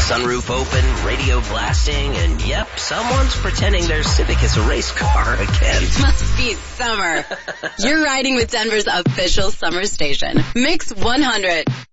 sunroof open, radio blasting, and yep, someone's pretending their Civic is a race car again. Must be summer. You're riding with Denver's official summer station, Mix 100.